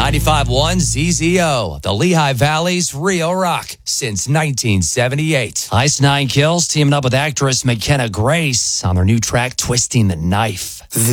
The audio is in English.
95.1 ZZO, the Lehigh Valley's real rock since 1978. Ice Nine Kills teaming up with actress McKenna Grace on their new track, Twisting the Knife.